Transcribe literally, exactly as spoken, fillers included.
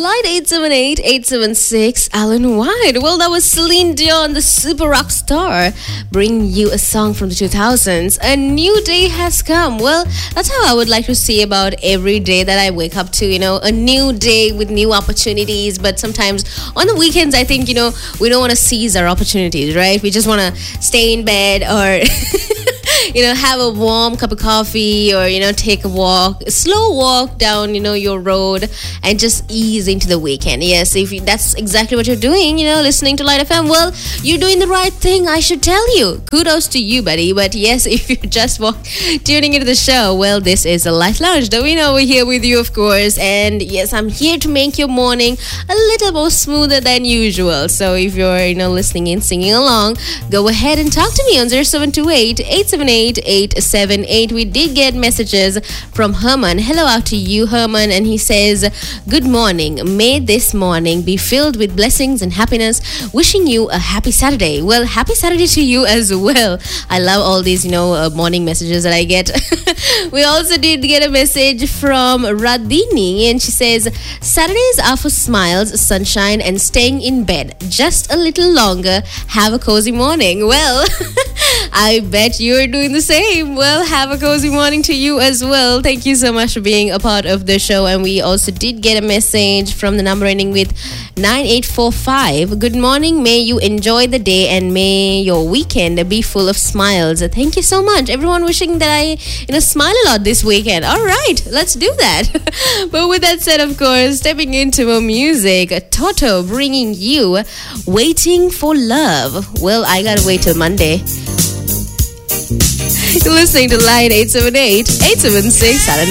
Light eight seven eight, eight seven six, Alan White. Well, that was Celine Dion, the super rock star, bringing you a song from the two thousands. A new day has come. Well, that's how I would like to see about every day that I wake up to, you know, a new day with new opportunities. But sometimes on the weekends, I think, you know, we don't want to seize our opportunities, right? We just want to stay in bed or... you know, have a warm cup of coffee or, you know, take a walk, a slow walk down, you know, your road and just ease into the weekend. Yes, if you, that's exactly what you're doing, you know, listening to Light F M, well, you're doing the right thing, I should tell you. Kudos to you, buddy. But yes, if you're just walk, tuning into the show, well, this is a Light Lounge. Don't we know we're here with you, of course. And yes, I'm here to make your morning a little more smoother than usual. So if you're, you know, listening in, singing along, go ahead and talk to me on zero seven two eight, eight seven eight, eight seven eight. We did get messages from Herman. Hello out to you, Herman. And he says, good morning. May this morning be filled with blessings and happiness. Wishing you a happy Saturday. Well, happy Saturday to you as well. I love all these, you know, uh, morning messages that I get. We also did get a message from Radhini, and she says, Saturdays are for smiles, sunshine, and staying in bed just a little longer. Have a cozy morning. Well, I bet you're doing the same. Well, have a cozy morning to you as well. Thank you so much for being a part of the show. And we also did get a message from the number ending with nine eight four five. Good morning. May you enjoy the day and may your weekend be full of smiles. Thank you so much. Everyone wishing that I, you know, smile a lot this weekend. All right, let's do that. But with that said, of course, stepping into more music, Toto bringing you Waiting for Love. Well, I gotta wait till Monday. You're listening to Line eight seven eight, eight seven six.